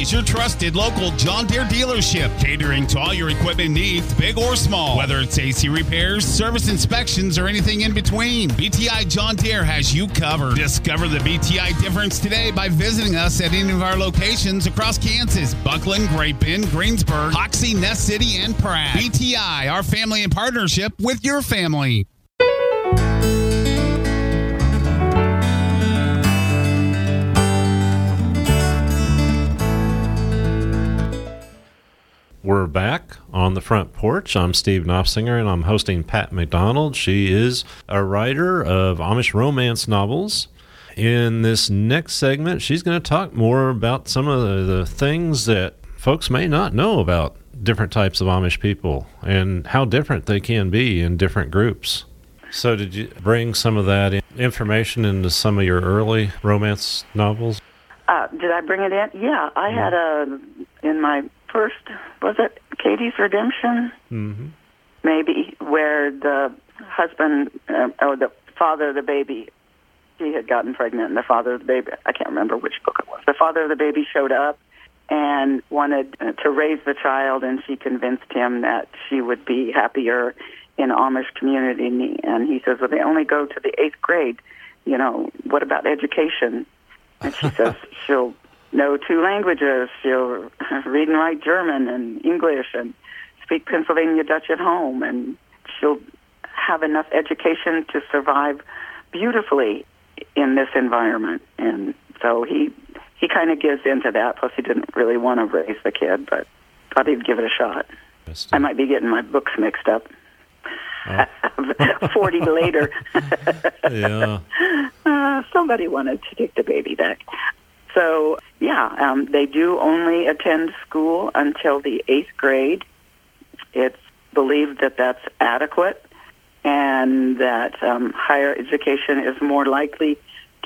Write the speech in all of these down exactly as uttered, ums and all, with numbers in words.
is your trusted local John Deere dealership, catering to all your equipment needs, big or small. Whether it's A C repairs, service inspections, or anything in between, B T I John Deere has you covered. Discover the B T I difference today by visiting us at any of our locations across Kansas, Buckland, Great Bend, Greensburg, Hoxie, Nest City, and Pratt. B T I, our family in partnership with your family. We're back on the front porch. I'm Steve Knopfsinger, and I'm hosting Pat McDonald. She is a writer of Amish romance novels. In this next segment, she's going to talk more about some of the, the things that folks may not know about different types of Amish people and how different they can be in different groups. So did you bring some of that information into some of your early romance novels? Uh, did I bring it in? Yeah, I yeah. had a, in my first, was it Katie's Redemption? Mm-hmm. Maybe, where the husband, uh, or the father of the baby, she had gotten pregnant, and the father of the baby, I can't remember which book it was, the father of the baby showed up and wanted uh, to raise the child, and she convinced him that she would be happier in Amish community. And he says, well, they only go to the eighth grade. You know, what about education? And she says she'll know two languages. She'll read and write German and English and speak Pennsylvania Dutch at home, and she'll have enough education to survive beautifully in this environment. And so he he kind of gives into that. Plus, he didn't really want to raise the kid, but thought he'd give it a shot. I might be getting my books mixed up. Oh. forty later. Yeah. Uh, somebody wanted to take the baby back. So, yeah, um, they do only attend school until the eighth grade. It's believed that that's adequate, and that um, higher education is more likely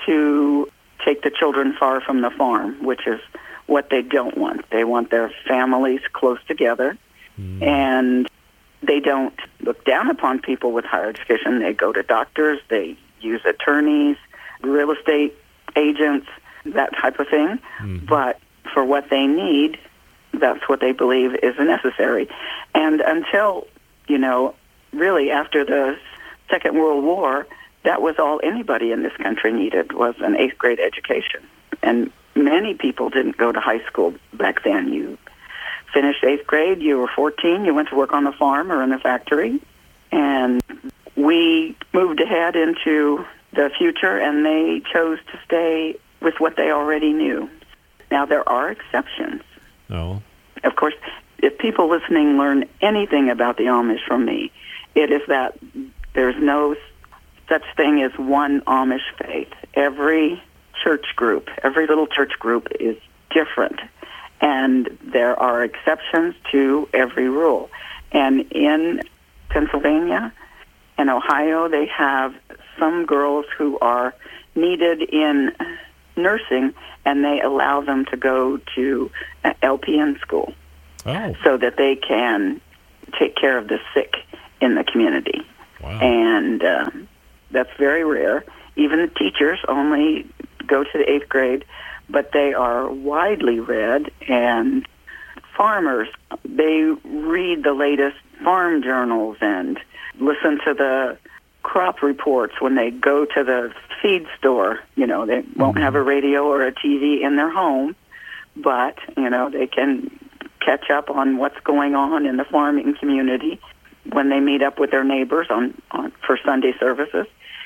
to take the children far from the farm, which is what they don't want. They want their families close together, mm. and they don't look down upon people with higher education. They go to doctors, they use attorneys, real estate agents, that type of thing. Mm-hmm. But for what they need, that's what they believe is necessary. And until, you know, really after the Second World War, that was all anybody in this country needed, was an eighth grade education. And many people didn't go to high school back then. You finished eighth grade, you were fourteen, you went to work on the farm or in the factory, and we moved ahead into the future, and they chose to stay with what they already knew. Now, there are exceptions. Oh. Of course, if people listening learn anything about the Amish from me, it is that there's no such thing as one Amish faith. Every church group, every little church group is different, and there are exceptions to every rule. And in Pennsylvania and Ohio, they have some girls who are needed in nursing, and they allow them to go to L P N school oh. so that they can take care of the sick in the community. Wow. And uh, that's very rare. Even the teachers only go to the eighth grade, but they are widely read, and farmers, they read the latest farm journals and listen to the crop reports when they go to the feed store. You know, they won't mm-hmm. have a radio or a T V in their home, but, you know, they can catch up on what's going on in the farming community when they meet up with their neighbors on, on for Sunday services.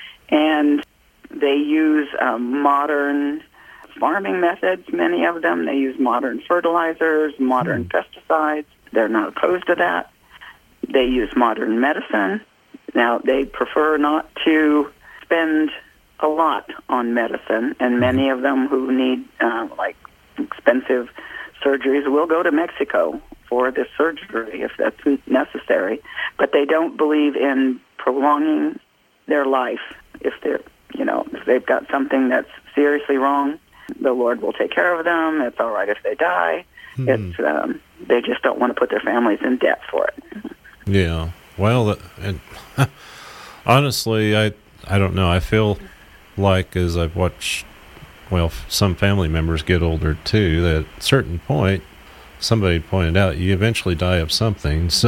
And they use um, modern farming methods, many of them. They use modern fertilizers, modern mm-hmm. pesticides. They're not opposed to that. They use modern medicine. Now, they prefer not to spend a lot on medicine, and many of them who need, uh, like, expensive surgeries will go to Mexico for this surgery if that's necessary. But they don't believe in prolonging their life. If they're, you know, if they've got something that's seriously wrong, the Lord will take care of them. It's all right if they die. Hmm. It's um, they just don't want to put their families in debt for it. Yeah. Well, and honestly, I I don't know. I feel like as I've watched well, some family members get older too, that at a certain point, somebody pointed out, you eventually die of something. So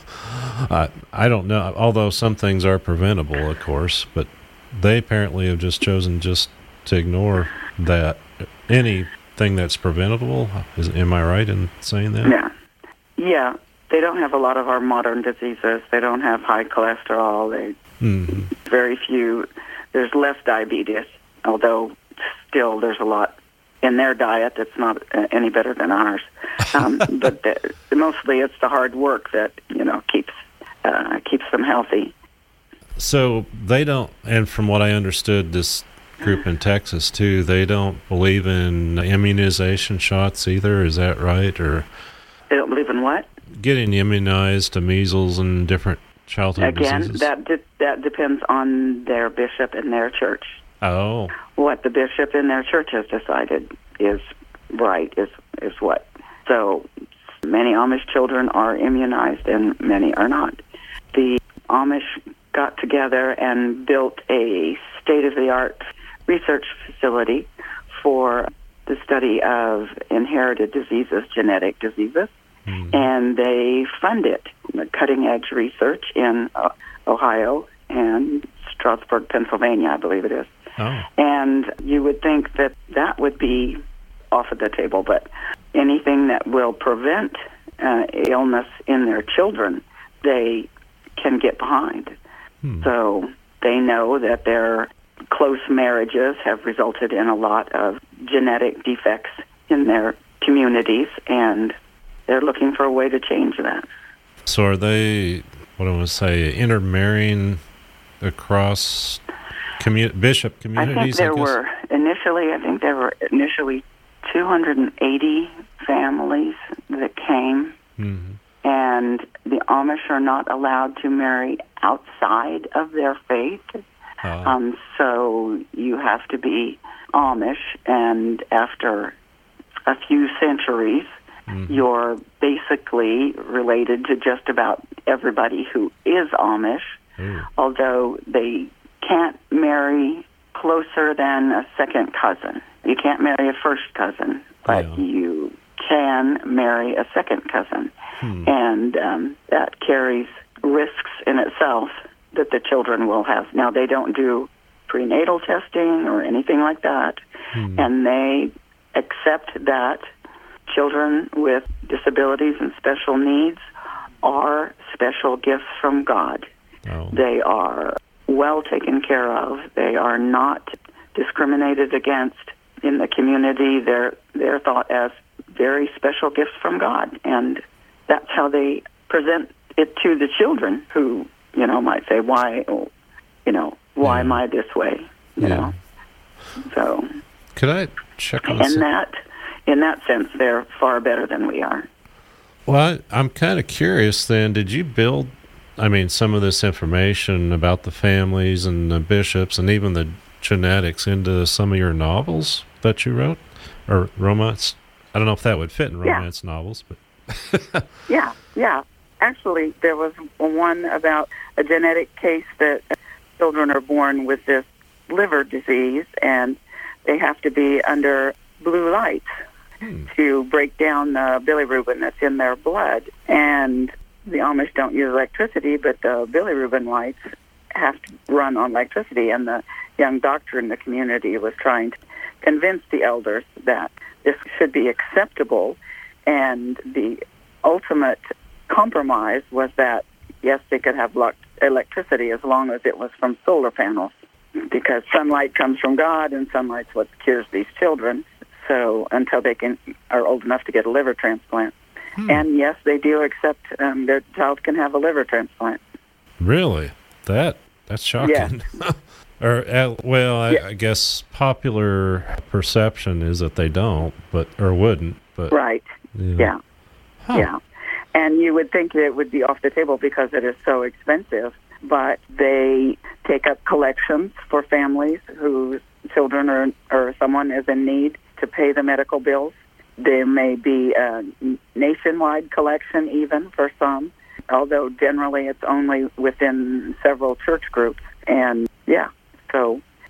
uh, I don't know, although some things are preventable, of course, but they apparently have just chosen just to ignore that. Anything that's preventable, is, am I right in saying that? Yeah. Yeah. They don't have a lot of our modern diseases. They don't have high cholesterol. They mm-hmm. Very few. There's less diabetes, although still there's a lot in their diet that's not uh, any better than ours. Um, but the, mostly it's the hard work that, you know, keeps uh, keeps them healthy. So they don't, and from what I understood, this group in Texas too, they don't believe in immunization shots either. Is that right? Or they don't believe in what? Getting immunized to measles and different childhood Again, diseases? Again, that de- that depends on their bishop and their church. Oh. What the bishop in their church has decided is right, is is what. So many Amish children are immunized and many are not. The Amish got together and built a state-of-the-art research facility for the study of inherited diseases, genetic diseases. Mm. And they fund it, cutting-edge research in uh, Ohio and Strasburg, Pennsylvania, I believe it is. Oh. And you would think that that would be off of the table, but anything that will prevent uh, illness in their children, they can get behind. Hmm. So they know that their close marriages have resulted in a lot of genetic defects in their communities, and they're looking for a way to change that. So are they, what do I want to say, intermarrying across commu- bishop communities? I think there I were, initially, I think there were initially two hundred eighty families that came, mm-hmm. and the Amish are not allowed to marry outside of their faith. Uh. Um, so you have to be Amish, and after a few centuries, mm-hmm. you're basically related to just about everybody who is Amish, mm. although they can't marry closer than a second cousin. You can't marry a first cousin, but yeah. you can marry a second cousin. Hmm. And um, that carries risks in itself that the children will have. Now, they don't do prenatal testing or anything like that, hmm. and they accept that children with disabilities and special needs are special gifts from God. Oh. They are well taken care of. They are not discriminated against in the community. They're they're thought as very special gifts from God, and that's how they present it to the children, who, you know, might say, "Why, you know, why yeah. am I this way?" You yeah. know. So, could I check on and some... that? In that sense, they're far better than we are. Well, I, I'm kind of curious then, did you build, I mean, some of this information about the families and the bishops and even the genetics into some of your novels that you wrote? Or romance? I don't know if that would fit in romance yeah. novels, but... yeah, yeah. Actually, there was one about a genetic case that children are born with this liver disease, and they have to be under blue lights. Hmm. to break down the bilirubin that's in their blood. And the Amish don't use electricity, but the bilirubin lights have to run on electricity. And the young doctor in the community was trying to convince the elders that this should be acceptable. And the ultimate compromise was that, yes, they could have electricity as long as it was from solar panels, because sunlight comes from God, and sunlight's what cures these children. So until they can are old enough to get a liver transplant. Hmm. And yes, they do accept um, their child can have a liver transplant. Really? That that's shocking. Yeah. or uh, well, I, yeah. I guess popular perception is that they don't, but or wouldn't. But right. Yeah. Yeah. Huh. yeah. And you would think that it would be off the table because it is so expensive, but they take up collections for families whose children or or someone is in need to pay the medical bills. There may be a nationwide collection even for some, although generally it's only within several church groups. And yeah, so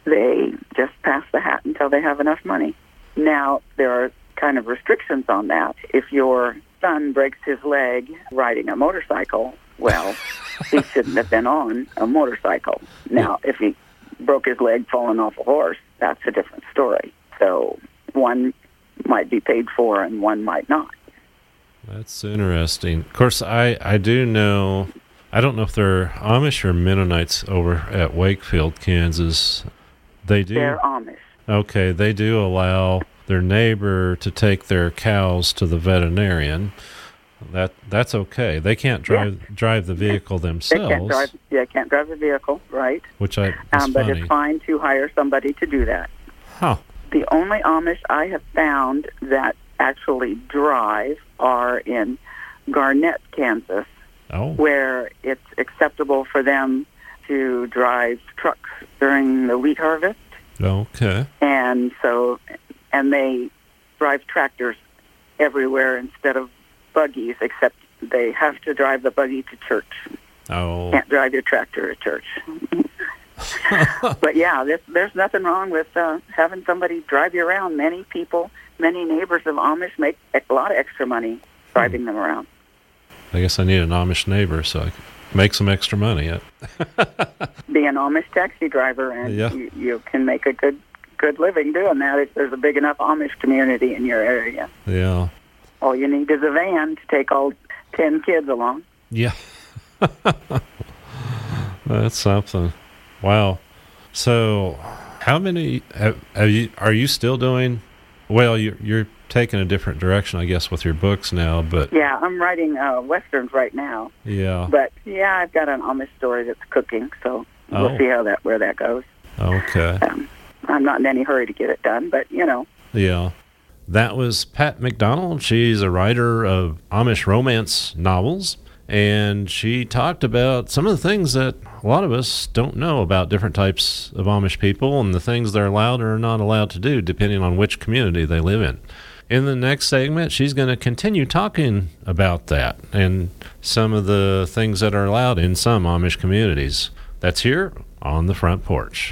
They just pass the hat until they have enough money. Now, there are kind of restrictions on that. If your son breaks his leg riding a motorcycle, well, he shouldn't have been on a motorcycle. Now, if he broke his leg falling off a horse, that's a different story. So one might be paid for and one might not. That's interesting. Of course, I, I do know, I don't know if they're Amish or Mennonites over at Wakefield, Kansas. They do. They're Amish. Okay, they do allow their neighbor to take their cows to the veterinarian. That that's okay. They can't drive yeah. drive the vehicle themselves. They can't drive. Yeah, can't drive the vehicle, right? Which I um, but funny. It's fine to hire somebody to do that. Huh. The only Amish I have found that actually drive are in Garnett, Kansas, oh. where it's acceptable for them to drive trucks during the wheat harvest. Okay. And so, and they drive tractors everywhere instead of buggies, except they have to drive the buggy to church. Oh. Can't drive your tractor to church. But yeah, this, there's nothing wrong with uh, having somebody drive you around. Many people, many neighbors of Amish make a lot of extra money driving hmm. them around. I guess I need an Amish neighbor so I can make some extra money. Be an Amish taxi driver, and yeah. you, you can make a good good living doing that if there's a big enough Amish community in your area. Yeah. All you need is a van to take all ten kids along. Yeah. That's something. Wow. So, how many have, have you? Are you still doing? Well, you're, you're taking a different direction, I guess, with your books now. But yeah, I'm writing uh, westerns right now. Yeah. But yeah, I've got an Amish story that's cooking, so we'll oh. see how that where that goes. Okay. Um, I'm not in any hurry to get it done, but you know. Yeah. That was Pat McDonald. She's a writer of Amish romance novels, and she talked about some of the things that a lot of us don't know about different types of Amish people and the things they're allowed or not allowed to do depending on which community they live in. In the next segment, she's going to continue talking about that and some of the things that are allowed in some Amish communities. That's here on the Front Porch.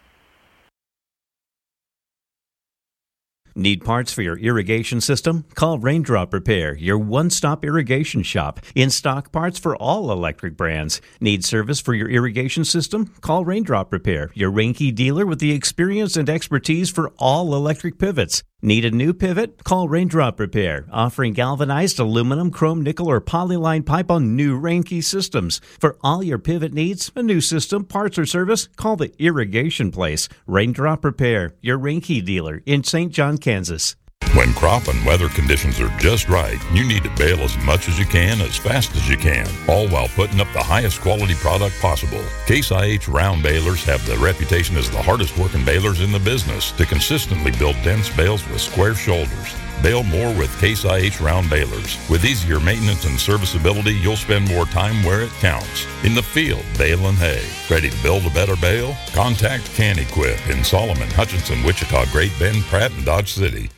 Need parts for your irrigation system? Call Raindrop Repair, your one-stop irrigation shop. In stock parts for all electric brands. Need service for your irrigation system? Call Raindrop Repair, your Reinke dealer with the experience and expertise for all electric pivots. Need a new pivot? Call Raindrop Repair, offering galvanized aluminum, chrome, nickel, or polyline pipe on new Reinke systems. For all your pivot needs, a new system, parts, or service, call the Irrigation Place. Raindrop Repair, your Reinke dealer in Saint John, Kansas. When crop and weather conditions are just right, you need to bale as much as you can, as fast as you can, all while putting up the highest quality product possible. Case I H round balers have the reputation as the hardest working balers in the business to consistently build dense bales with square shoulders. Bale more with Case I H round balers. With easier maintenance and serviceability, you'll spend more time where it counts. In the field, baling hay. Ready to build a better bale? Contact Can Equip in Solomon, Hutchinson, Wichita, Great Bend, Pratt, and Dodge City.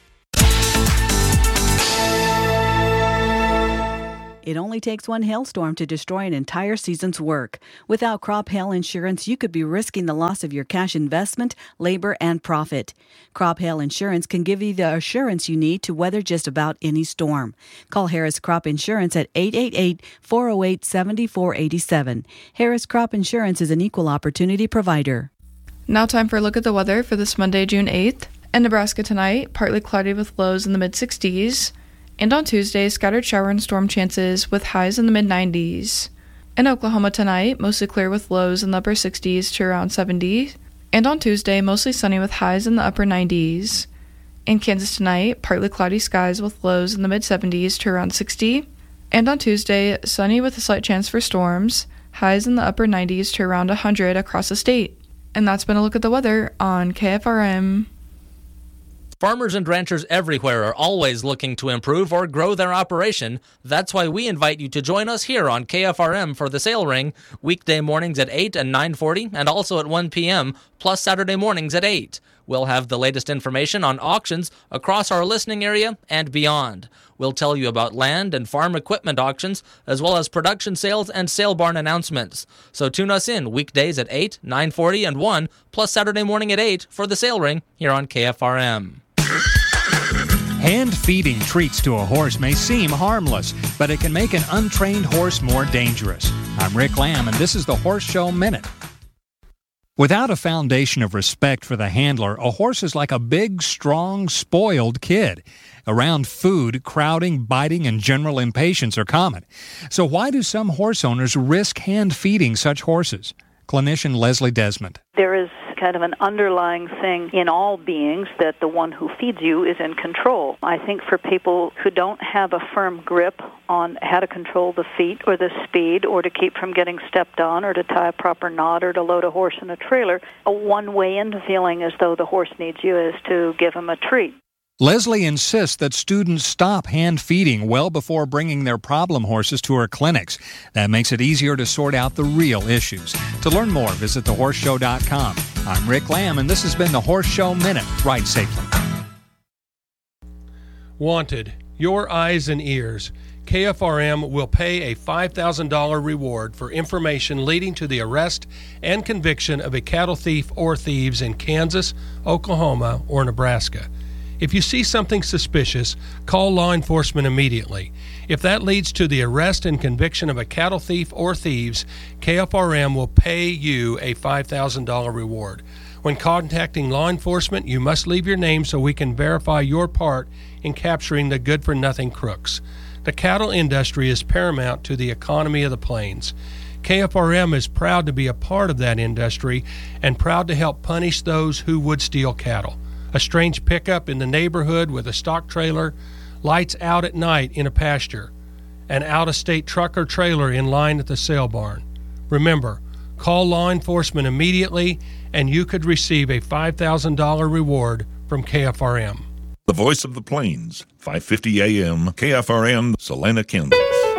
It only takes one hailstorm to destroy an entire season's work. Without crop hail insurance, you could be risking the loss of your cash investment, labor, and profit. Crop hail insurance can give you the assurance you need to weather just about any storm. Call Harris Crop Insurance at eight eight eight, four oh eight, seven four eight seven. Harris Crop Insurance is an equal opportunity provider. Now time for a look at the weather for this Monday, June eighth. In Nebraska tonight, partly cloudy with lows in the mid-sixties. And on Tuesday, scattered shower and storm chances with highs in the mid-nineties. In Oklahoma tonight, mostly clear with lows in the upper sixties to around seventy. And on Tuesday, mostly sunny with highs in the upper nineties. In Kansas tonight, partly cloudy skies with lows in the mid-seventies to around sixty. And on Tuesday, sunny with a slight chance for storms, highs in the upper nineties to around one hundred across the state. And that's been a look at the weather on K F R M. Farmers and ranchers everywhere are always looking to improve or grow their operation. That's why we invite you to join us here on K F R M for the Sale Ring, weekday mornings at eight and nine forty, and also at one p.m., plus Saturday mornings at eight. We'll have the latest information on auctions across our listening area and beyond. We'll tell you about land and farm equipment auctions, as well as production sales and sale barn announcements. So tune us in weekdays at eight, nine forty, and one, plus Saturday morning at eight for the Sale Ring here on K F R M. Hand-feeding treats to a horse may seem harmless, but it can make an untrained horse more dangerous. I'm Rick Lamb, and this is the Horse Show Minute. Without a foundation of respect for the handler, a horse is like a big, strong, spoiled kid. Around food, crowding, biting, and general impatience are common. So why do some horse owners risk hand-feeding such horses? Clinician Leslie Desmond. There is kind of an underlying thing in all beings that the one who feeds you is in control. I think for people who don't have a firm grip on how to control the feet or the speed or to keep from getting stepped on or to tie a proper knot or to load a horse in a trailer, a one way into feeling as though the horse needs you is to give him a treat. Leslie insists that students stop hand-feeding well before bringing their problem horses to her clinics. That makes it easier to sort out the real issues. To learn more, visit the horse show dot com. I'm Rick Lamb, and this has been the Horse Show Minute. Ride safely. Wanted, your eyes and ears. K F R M will pay a five thousand dollars reward for information leading to the arrest and conviction of a cattle thief or thieves in Kansas, Oklahoma, or Nebraska. If you see something suspicious, call law enforcement immediately. If that leads to the arrest and conviction of a cattle thief or thieves, K F R M will pay you a five thousand dollars reward. When contacting law enforcement, you must leave your name so we can verify your part in capturing the good-for-nothing crooks. The cattle industry is paramount to the economy of the plains. K F R M is proud to be a part of that industry and proud to help punish those who would steal cattle. A strange pickup in the neighborhood with a stock trailer, lights out at night in a pasture, an out-of-state truck or trailer in line at the sale barn. Remember, call law enforcement immediately and you could receive a five thousand dollars reward from K F R M. The Voice of the Plains, five fifty A M, K F R M, Salina, Kansas.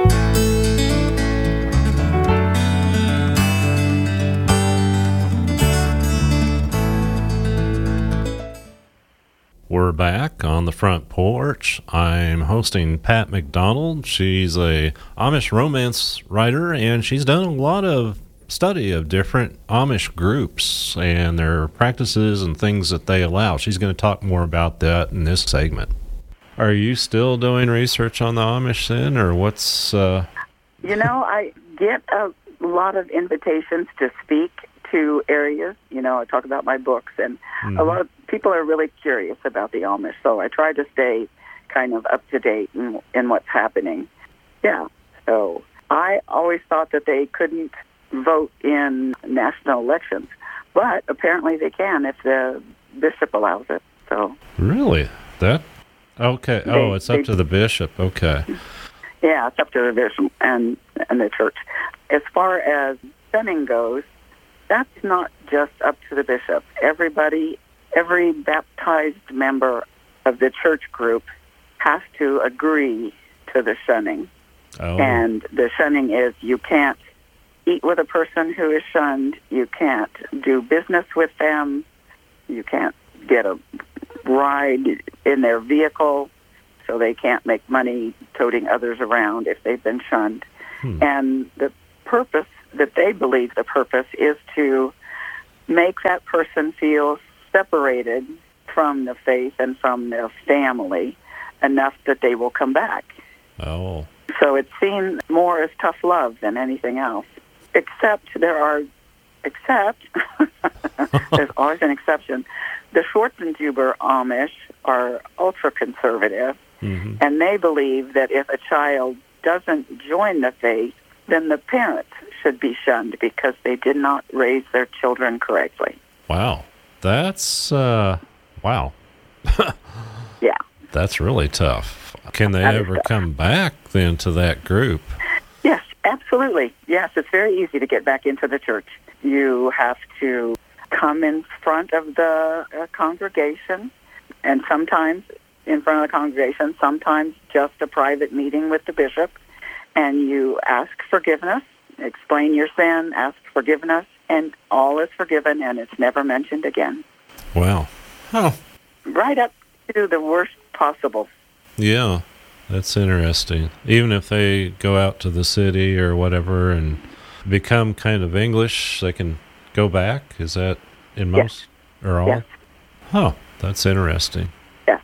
We're back on the front porch. I'm hosting Pat McDonald. She's a Amish romance writer, and she's done a lot of study of different Amish groups and their practices and things that they allow. She's going to talk more about that in this segment. Are you still doing research on the Amish then, or what's... Uh... You know, I get a lot of invitations to speak to areas. You know, I talk about my books, and mm-hmm. a lot of people are really curious about the Amish, so I try to stay kind of up to date in, in what's happening. Yeah, so I always thought that they couldn't vote in national elections, but apparently they can if the bishop allows it. So really, that okay? They, oh, it's up they, to the bishop. Okay. Yeah, it's up to the bishop and and the church. As far as sinning goes, that's not just up to the bishop. Everybody, every baptized member of the church group has to agree to the shunning. Oh. And the shunning is you can't eat with a person who is shunned. You can't do business with them. You can't get a ride in their vehicle, so they can't make money toting others around if they've been shunned. Hmm. And the purpose that they believe the purpose is to make that person feel separated from the faith and from their family enough that they will come back. Oh. So it's seen more as tough love than anything else. Except there are, except, there's always an exception. The Schwarzenhuber Amish are ultra-conservative, mm-hmm. and they believe that if a child doesn't join the faith, then the parents should be shunned because they did not raise their children correctly. Wow. That's, uh, wow. Yeah. That's really tough. Can they ever tough. come back then to that group? Yes, absolutely. Yes, it's very easy to get back into the church. You have to come in front of the uh, congregation, and sometimes in front of the congregation, sometimes just a private meeting with the bishop, and you ask forgiveness, explain your sin, ask forgiveness, and all is forgiven, and it's never mentioned again. Wow. Huh. Right up to the worst possible. Yeah, that's interesting. Even if they go out to the city or whatever and become kind of English, they can go back? Is that in most yes. or all? Yes. Huh, that's interesting. Yes.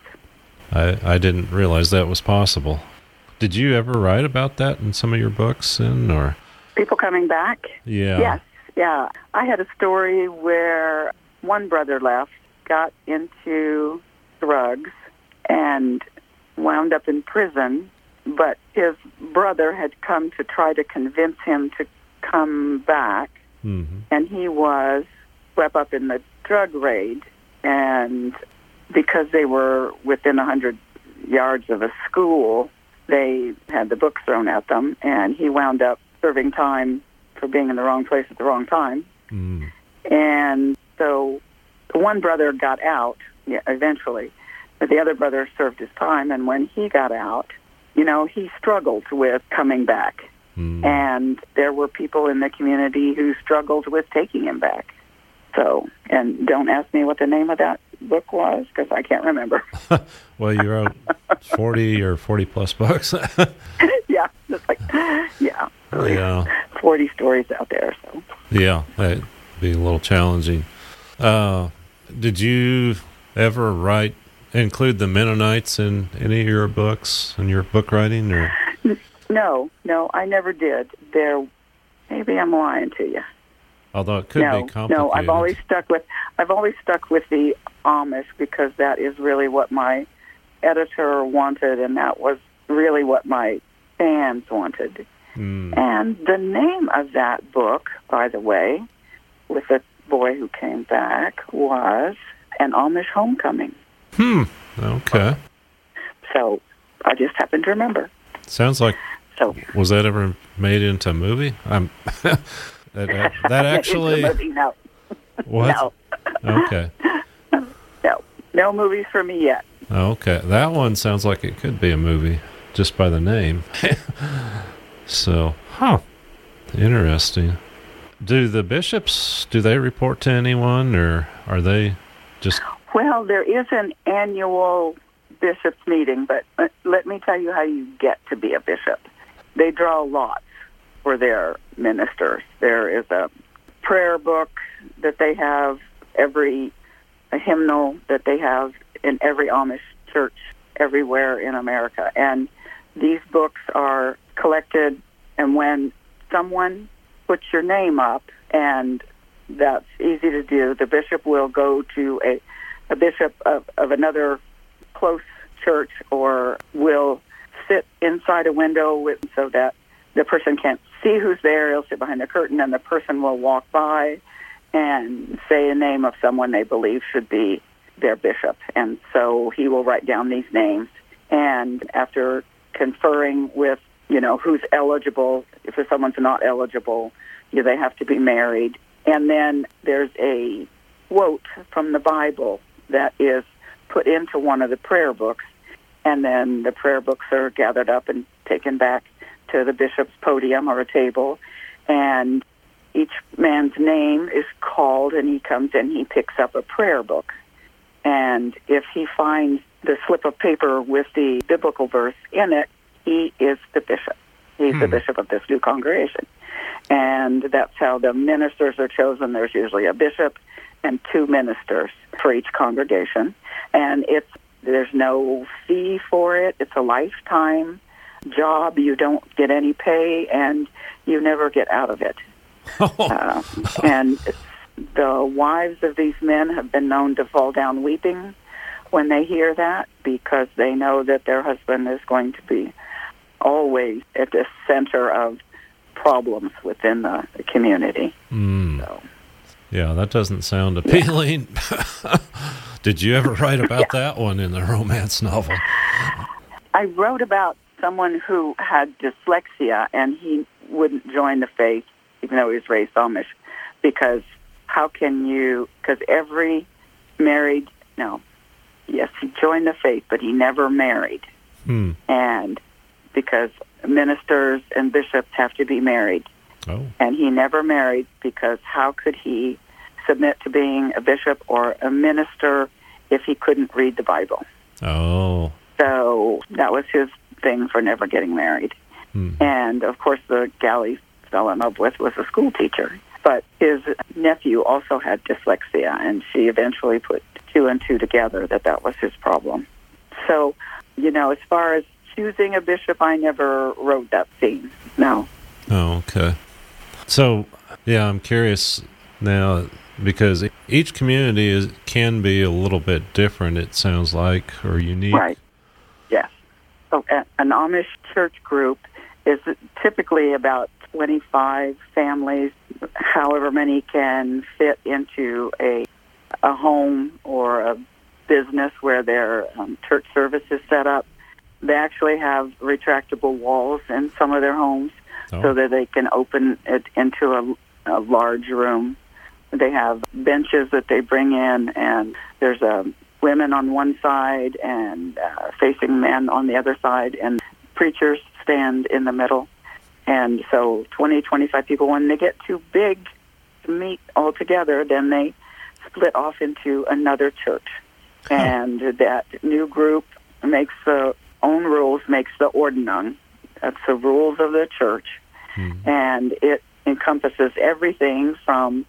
I, I didn't realize that was possible. Did you ever write about that in some of your books, in, or people coming back? Yeah. Yes, yeah. I had a story where one brother left, got into drugs, and wound up in prison, but his brother had come to try to convince him to come back, mm-hmm. and he was swept up in the drug raid, and because they were within a hundred yards of a school, they had the books thrown at them, and he wound up serving time for being in the wrong place at the wrong time. Mm. And so the one brother got out yeah, eventually, but the other brother served his time, and when he got out, you know, he struggled with coming back. Mm. And there were people in the community who struggled with taking him back. So, and don't ask me what the name of that book was, because I can't remember. Well, you wrote forty or forty plus books. yeah, it's like, yeah, yeah, forty stories out there. So yeah, that'd be a little challenging. Uh, did you ever write, include the Mennonites in any of your books, in your book writing, or? No, no, I never did. There, maybe I'm lying to you. Although it could no, be complicated. No, I've always stuck with I've always stuck with the Amish because that is really what my editor wanted, and that was really what my fans wanted. Mm. And the name of that book, by the way, with the boy who came back, was An Amish Homecoming. Hmm. Okay. So I just happened to remember. Sounds like. So was that ever made into a movie? I'm. That, that, that actually... movie, no. What? No. Okay. No. No movies for me yet. Okay. That one sounds like it could be a movie, just by the name. So, huh. Interesting. Do the bishops, do they report to anyone, or are they just... Well, there is an annual bishops meeting, but let me tell you how you get to be a bishop. They draw lots for their ministers. There is a prayer book that they have, every a hymnal that they have in every Amish church everywhere in America. And these books are collected, and when someone puts your name up, and that's easy to do, the bishop will go to a, a bishop of, of another close church, or will sit inside a window with, so that the person can't see who's there. He'll sit behind the curtain, and the person will walk by and say a name of someone they believe should be their bishop. And so he will write down these names. And after conferring with, you know, who's eligible, if someone's not eligible, you know, they have to be married. And then there's a quote from the Bible that is put into one of the prayer books. And then the prayer books are gathered up and taken back to the bishop's podium or a table, and each man's name is called, and he comes in, he picks up a prayer book. And if he finds the slip of paper with the biblical verse in it, he is the bishop. He's hmm. the bishop of this new congregation. And that's how the ministers are chosen. There's usually a bishop and two ministers for each congregation. And it's there's no fee for it. It's a lifetime job. You don't get any pay, and you never get out of it. uh, and it's, the wives of these men have been known to fall down weeping when they hear that, because they know that their husband is going to be always at the center of problems within the, the community. Mm. So, yeah, that doesn't sound appealing. Yeah. Did you ever write about yeah. that one in the romance novel? I wrote about someone who had dyslexia, and he wouldn't join the faith, even though he was raised Amish, because how can you, because every married, no, yes, he joined the faith, but he never married. Hmm. And because ministers and bishops have to be married. Oh. And he never married, because how could he submit to being a bishop or a minister if he couldn't read the Bible. Oh. So that was his thing for never getting married. Hmm. And, of course, the gal he fell in love with was a school teacher. But his nephew also had dyslexia, and she eventually put two and two together that that was his problem. So, you know, as far as choosing a bishop, I never wrote that scene. No. Oh, okay. So, yeah, I'm curious now, because each community is, can be a little bit different, it sounds like, or unique. Right. Yes. So an Amish church group is typically about twenty-five families, however many can fit into a a home or a business where their um, church service is set up. They actually have retractable walls in some of their homes oh. so that they can open it into a, a large room. They have benches that they bring in, and there's a women on one side and uh, facing men on the other side, and preachers stand in the middle. And so twenty, twenty-five people, when they get too big to meet all together, then they split off into another church. Oh. And that new group makes the own rules, makes the Ordnung. That's the rules of the church. Mm-hmm. And it encompasses everything from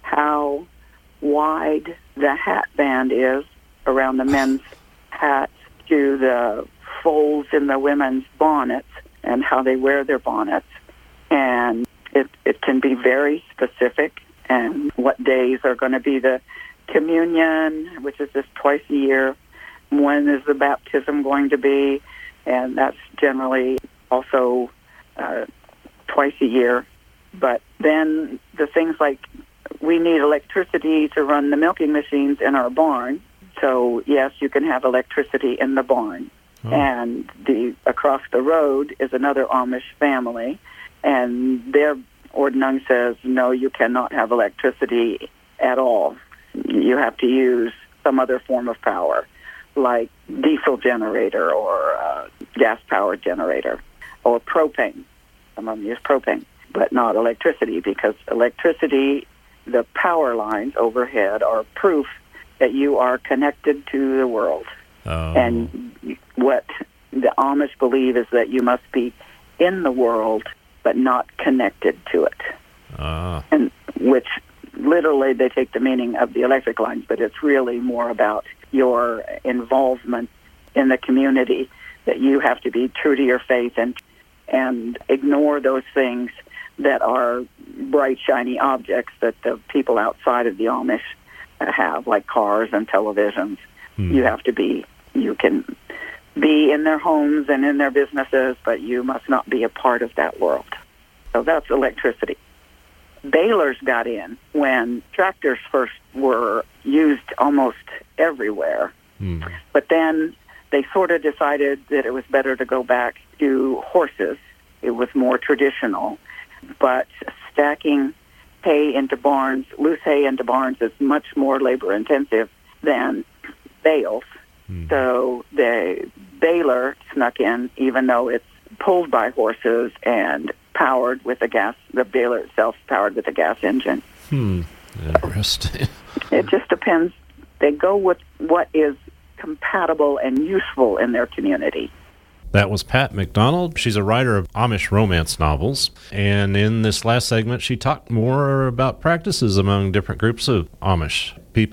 how wide the hat band is around the men's hats to the folds in the women's bonnets and how they wear their bonnets. And it, it can be very specific, and what days are going to be the communion, which is just twice a year. When is the baptism going to be? And that's generally also uh, twice a year. But then the things like we need electricity to run the milking machines in our barn. So, yes, you can have electricity in the barn. Oh. And the across the road is another Amish family, and their Ordnung says, no, you cannot have electricity at all. You have to use some other form of power, like diesel generator or uh, gas-powered generator or propane. Some of them use propane, but not electricity, because electricity, the power lines overhead are proof that you are connected to the world. Oh. And what the Amish believe is that you must be in the world but not connected to it. Uh. And which literally they take the meaning of the electric lines, but it's really more about your involvement in the community, that you have to be true to your faith and and ignore those things that are bright, shiny objects that the people outside of the Amish have, like cars and televisions. Hmm. You have to be, you can be in their homes and in their businesses, but you must not be a part of that world. So that's electricity. Balers got in when tractors first were used almost everywhere. Hmm. But then they sort of decided that it was better to go back to horses. It was more traditional. But stacking hay into barns, loose hay into barns, is much more labor-intensive than bales. Hmm. So the baler snuck in, even though it's pulled by horses and powered with a gas, the baler itself powered with a gas engine. Hmm, interesting. It just depends. They go with what is compatible and useful in their community. That was Pat McDonald. She's a writer of Amish romance novels. And in this last segment, she talked more about practices among different groups of Amish people.